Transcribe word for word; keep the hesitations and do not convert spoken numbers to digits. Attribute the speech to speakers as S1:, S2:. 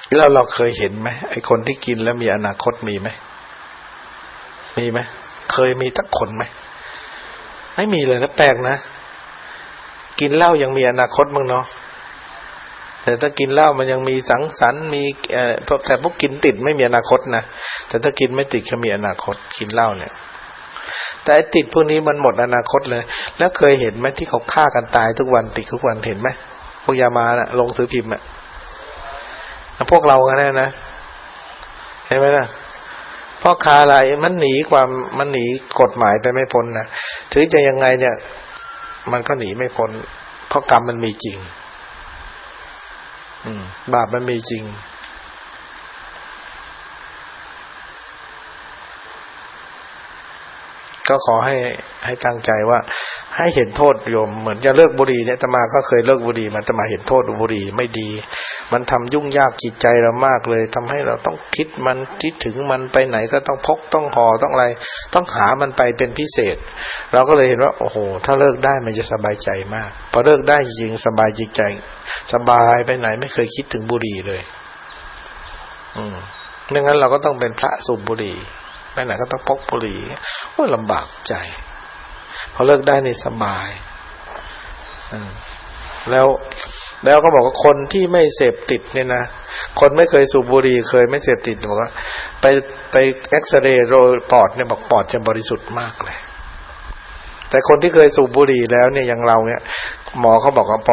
S1: แล้วเราเคยเห็นไหมไอ้คนที่กินแล้วมีอนาคตมีไหมมีไหมเคยมีสักคนไหมไม่มีเลยนะแปลกนะกินเหล้ายังมีอนาคตมั้งเนาะแต่ถ้ากินเหล้ามันยังมีสังสรรค์มีเอ่อแต่พวกกินติดไม่มีอนาคตนะแต่ถ้ากินไม่ติดก็มีอนาคตกินเหล้าเนี่ยแต่ไอ้ติดพวกนี้มันหมดอนาคตเลยแล้วเคยเห็นไหมที่เขาฆ่ากันตายทุกวันติดทุกวันเห็นไหมพวกยามาน่ะลงสือพิมพ์อ่ะพวกเรากันแน่นะเห็นไหมล่ะเพราะคาอะไรมันหนีความมันหนีกฎหมายไปไม่พ้นนะถึงจะยังไงเนี่ยมันก็หนีไม่พ้นเพราะกรรมมันมีจริงอืมบาปมันมีจริงก็ขอให้ให้ตั้งใจว่าให้เห็นโทษโยมเหมือนจะเลิกบุหรี่เนี่ยอาตมาก็เคยเลิกบุหรี่มาอาตมาเห็นโทษบุหรี่ไม่ดีมันทำยุ่งยากจิตใจเรามากเลยทำให้เราต้องคิดมันคิดถึงมันไปไหนก็ต้องพกต้องห่อต้องอะไรต้องหามันไปเป็นพิเศษเราก็เลยเห็นว่าโอ้โหถ้าเลิกได้มันจะสบายใจมากพอเลิกได้จริงสบายจิตใจสบายไปไหนไม่เคยคิดถึงบุหรี่เลยอืมดังนั้นเราก็ต้องเป็นพระสูบบุหรี่ไปไหนก็ต้องพกบุหรี่โอ้ยลำบากใจพอเลิกได้นี่สบายแล้วแล้วก็บอกว่าคนที่ไม่เสพติดเนี่ยนะคนไม่เคยสูบบุหรี่เคยไม่เสพติดบอกว่าไปไปเอ็กซเรย์โรยปอดเนี่ยบอกปอดจะบริสุทธิ์มากเลยแต่คนที่เคยสูบบุหรี่แล้วเนี่ยอย่างเราเนี่ยหมอเขาบอกว่า